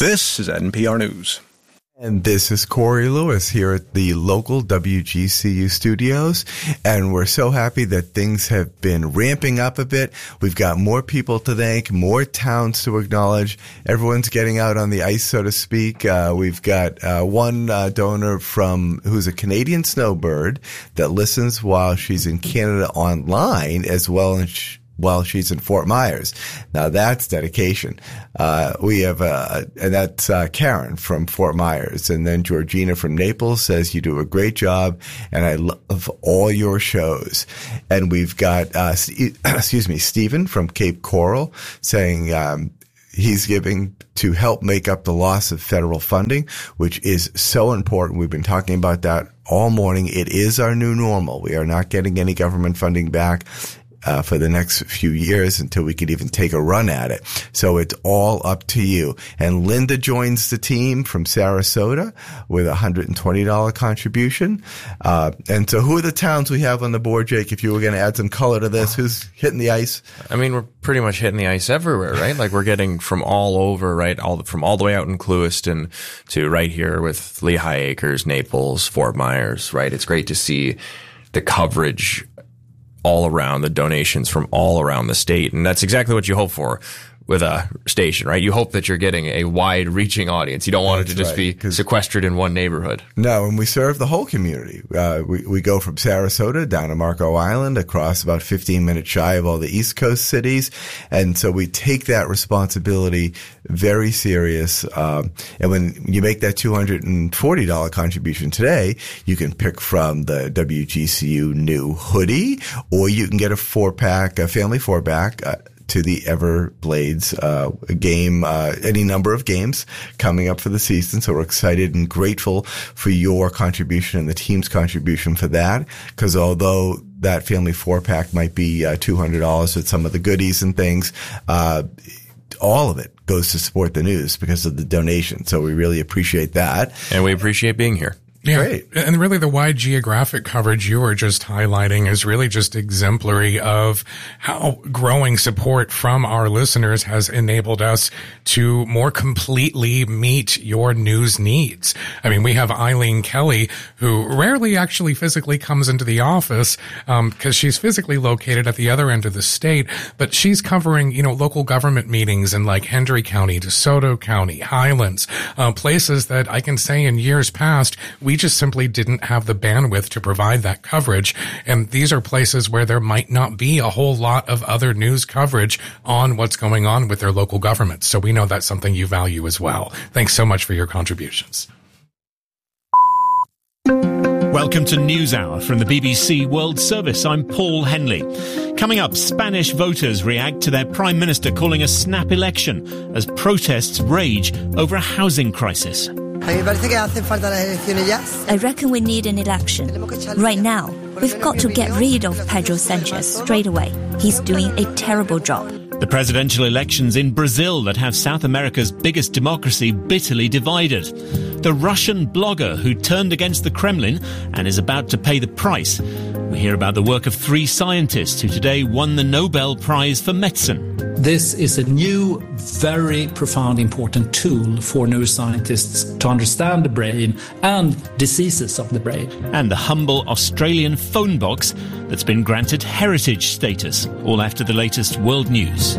This is NPR News. And this is Corey Lewis here at the local WGCU studios. And we're so happy that things have been ramping up a bit. We've got more people to thank, more towns to acknowledge. Everyone's getting out on the ice, so to speak. We've got one donor who's a Canadian snowbird that listens while she's in Canada online as well as while she's in Fort Myers. Now that's dedication. We have, and that's Karen from Fort Myers. And then Georgina from Naples says, you do a great job and I love all your shows. And we've got, Stephen from Cape Coral saying, he's giving to help make up the loss of federal funding, which is so important. We've been talking about that all morning. It is our new normal. We are not getting any government funding back for the next few years until we could even take a run at it. So it's all up to you. And Linda joins the team from Sarasota with a $120 contribution. And so who are the towns we have on the board, Jake, if you were going to add some color to this? Who's hitting the ice? I mean, we're pretty much hitting the ice everywhere, right? Like we're getting from all over, right? From all the way out in Clewiston to right here with Lehigh Acres, Naples, Fort Myers, right? It's great to see the coverage all around, the donations from all around the state. And that's exactly what you hope for with a station, right? You hope that you're getting a wide-reaching audience. You don't want it to just be sequestered in one neighborhood. No, and we serve the whole community. We go from Sarasota down to Marco Island, across about 15 minutes shy of all the East Coast cities. And so we take that responsibility very serious. And when you make that $240 contribution today, you can pick from the WGCU new hoodie, or you can get a family four-pack, to the Everblades game, any number of games coming up for the season. So we're excited and grateful for your contribution and the team's contribution for that. Because although that family four-pack might be $200 with some of the goodies and things, all of it goes to support the news because of the donation. So we really appreciate that. And we appreciate being here. Yeah, great. And really the wide geographic coverage you were just highlighting is really just exemplary of how growing support from our listeners has enabled us to more completely meet your news needs. I mean, we have Eileen Kelly, who rarely actually physically comes into the office, because she's physically located at the other end of the state, but she's covering, local government meetings in like Hendry County, DeSoto County, Highlands, places that I can say in years past, we just simply didn't have the bandwidth to provide that coverage. And these are places where there might not be a whole lot of other news coverage on what's going on with their local governments. So we know that's something you value as well. Thanks so much for your contributions. Welcome to NewsHour from the BBC World Service. I'm Paul Henley. Coming up, Spanish voters react to their Prime Minister calling a snap election as protests rage over a housing crisis. I reckon we need an election. Right now, we've got to get rid of Pedro Sanchez straight away. He's doing a terrible job. The presidential elections in Brazil that have South America's biggest democracy bitterly divided. The Russian blogger who turned against the Kremlin and is about to pay the price. We hear about the work of 3 scientists who today won the Nobel Prize for Medicine. This is a new, very profound, important tool for neuroscientists to understand the brain and diseases of the brain. And the humble Australian phone box that's been granted heritage status, all after the latest world news.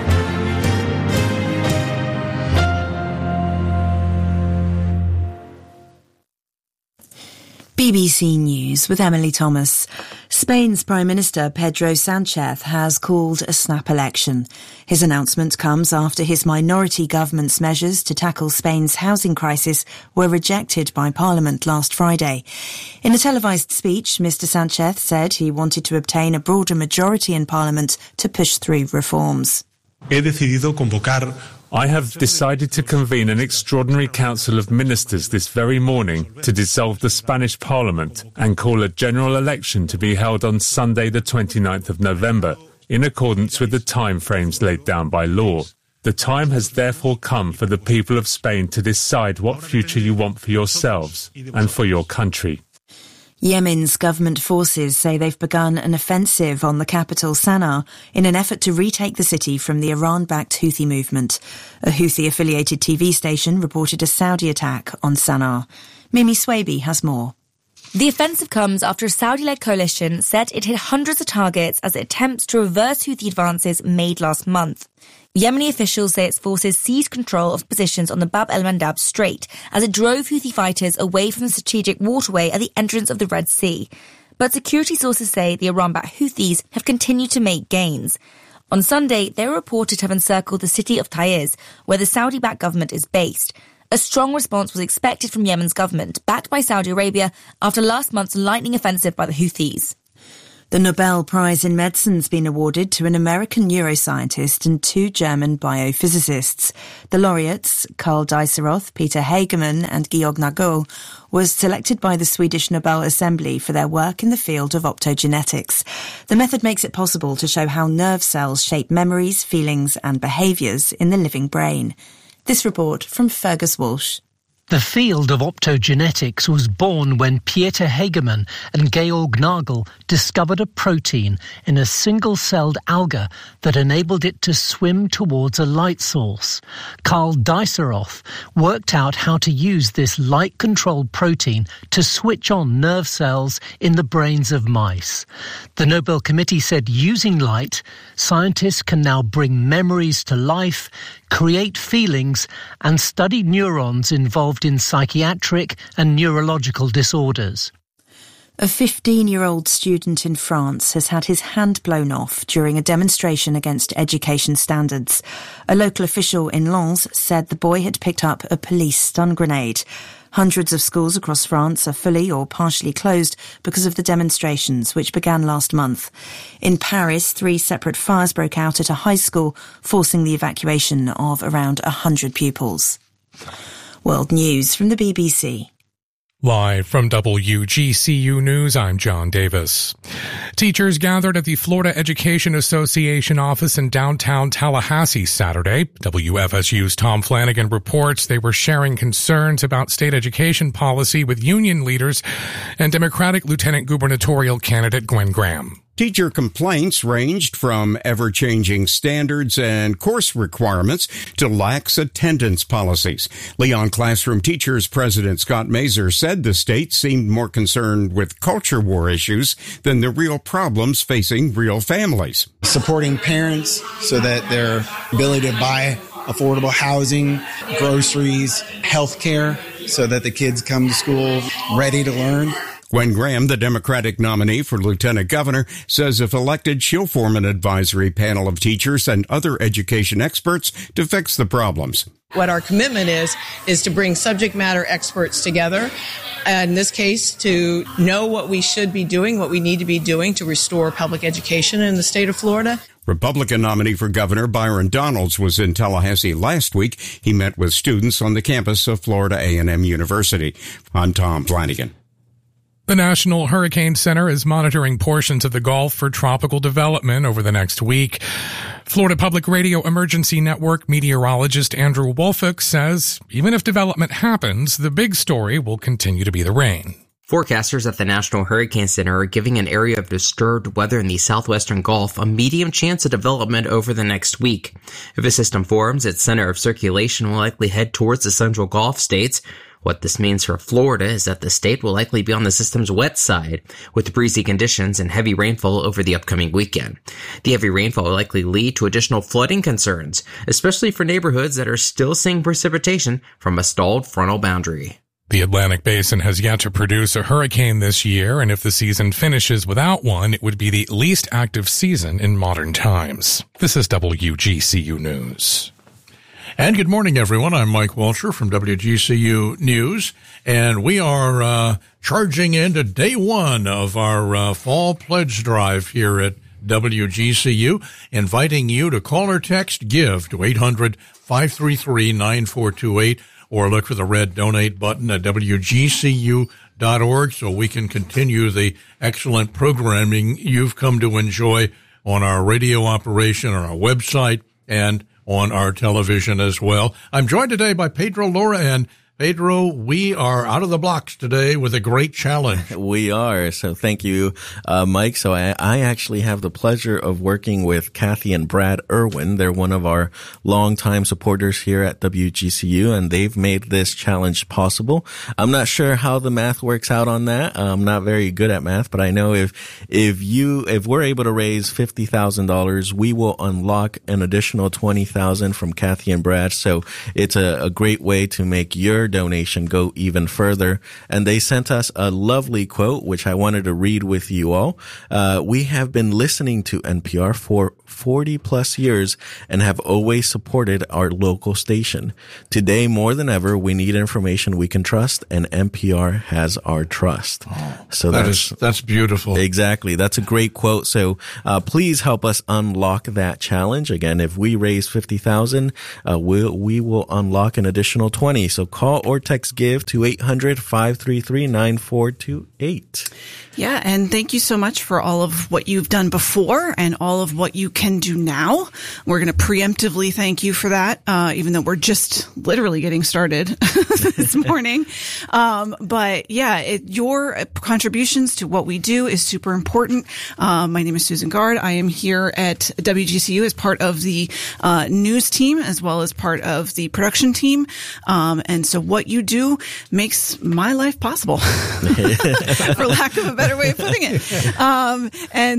BBC News with Emily Thomas. Spain's Prime Minister Pedro Sanchez has called a snap election. His announcement comes after his minority government's measures to tackle Spain's housing crisis were rejected by Parliament last Friday. In a televised speech, Mr. Sanchez said he wanted to obtain a broader majority in Parliament to push through reforms. I have decided to convene an extraordinary council of ministers this very morning to dissolve the Spanish Parliament and call a general election to be held on Sunday the 29th of November, in accordance with the timeframes laid down by law. The time has therefore come for the people of Spain to decide what future you want for yourselves and for your country. Yemen's government forces say they've begun an offensive on the capital Sana'a in an effort to retake the city from the Iran-backed Houthi movement. A Houthi-affiliated TV station reported a Saudi attack on Sana'a. Mimi Swaby has more. The offensive comes after a Saudi-led coalition said it hit hundreds of targets as it attempts to reverse Houthi advances made last month. Yemeni officials say its forces seized control of positions on the Bab el-Mandab Strait as it drove Houthi fighters away from the strategic waterway at the entrance of the Red Sea. But security sources say the Iran-backed Houthis have continued to make gains. On Sunday, they were reported to have encircled the city of Taiz, where the Saudi-backed government is based. A strong response was expected from Yemen's government, backed by Saudi Arabia, after last month's lightning offensive by the Houthis. The Nobel Prize in Medicine's been awarded to an American neuroscientist and 2 German biophysicists. The laureates, Karl Deisseroth, Peter Hagemann and Georg Nagel, was selected by the Swedish Nobel Assembly for their work in the field of optogenetics. The method makes it possible to show how nerve cells shape memories, feelings and behaviours in the living brain. This report from Fergus Walsh. The field of optogenetics was born when Peter Hagemann and Georg Nagel discovered a protein in a single-celled alga that enabled it to swim towards a light source. Karl Deisseroth worked out how to use this light-controlled protein to switch on nerve cells in the brains of mice. The Nobel Committee said using light, scientists can now bring memories to life, create feelings, and study neurons involved in psychiatric and neurological disorders. A 15-year-old student in France has had his hand blown off during a demonstration against education standards. A local official in Lens said the boy had picked up a police stun grenade. Hundreds of schools across France are fully or partially closed because of the demonstrations, which began last month. In Paris, 3 separate fires broke out at a high school, forcing the evacuation of around 100 pupils. World News from the BBC. Live from WGCU News, I'm John Davis. Teachers gathered at the Florida Education Association office in downtown Tallahassee Saturday. WFSU's Tom Flanagan reports they were sharing concerns about state education policy with union leaders and Democratic Lieutenant Gubernatorial candidate Gwen Graham. Teacher complaints ranged from ever-changing standards and course requirements to lax attendance policies. Leon Classroom Teachers President Scott Mazer said the state seemed more concerned with culture war issues than the real problems facing real families. Supporting parents so that their ability to buy affordable housing, groceries, health care, so that the kids come to school ready to learn. Gwen Graham, the Democratic nominee for lieutenant governor, says if elected, she'll form an advisory panel of teachers and other education experts to fix the problems. What our commitment is to bring subject matter experts together, in this case, to know what we should be doing, what we need to be doing to restore public education in the state of Florida. Republican nominee for governor Byron Donalds was in Tallahassee last week. He met with students on the campus of Florida A&M University. I'm Tom Flanagan. The National Hurricane Center is monitoring portions of the Gulf for tropical development over the next week. Florida Public Radio Emergency Network meteorologist Andrew Wolfick says even if development happens, the big story will continue to be the rain. Forecasters at the National Hurricane Center are giving an area of disturbed weather in the southwestern Gulf a medium chance of development over the next week. If a system forms, its center of circulation will likely head towards the central Gulf states. What this means for Florida is that the state will likely be on the system's wet side, with breezy conditions and heavy rainfall over the upcoming weekend. The heavy rainfall will likely lead to additional flooding concerns, especially for neighborhoods that are still seeing precipitation from a stalled frontal boundary. The Atlantic Basin has yet to produce a hurricane this year, and if the season finishes without one, it would be the least active season in modern times. This is WGCU News. And good morning, everyone. I'm Mike Walcher from WGCU News, and we are charging into day one of our fall pledge drive here at WGCU, inviting you to call or text GIVE to 800-533-9428, or look for the red donate button at WGCU.org so we can continue the excellent programming you've come to enjoy on our radio operation, on our website, and on our television as well. I'm joined today by Pedro Lora, and Pedro, we are out of the blocks today with a great challenge. We are. So thank you, Mike. So I actually have the pleasure of working with Kathy and Brad Irwin. They're one of our longtime supporters here at WGCU, and they've made this challenge possible. I'm not sure how the math works out on that. I'm not very good at math, but I know if we're able to raise $50,000, we will unlock an additional $20,000 from Kathy and Brad. So it's a great way to make your donation go even further. And they sent us a lovely quote, which I wanted to read with you all. We have been listening to NPR for 40 plus years and have always supported our local station. Today, more than ever, we need information we can trust, and NPR has our trust. So that's beautiful. Exactly. That's a great quote. So please help us unlock that challenge. Again, if we raise $50,000, we will unlock an additional $20,000. So call or text GIVE to 800-533-9428. Yeah, and thank you so much for all of what you've done before and all of what you can do now. We're going to preemptively thank you for that, even though we're just literally getting started this morning. But yeah, your contributions to what we do is super important. My name is Susan Gard. I am here at WGCU as part of the news team as well as part of the production team. And so what you do makes my life possible, for lack of a better way of putting it. And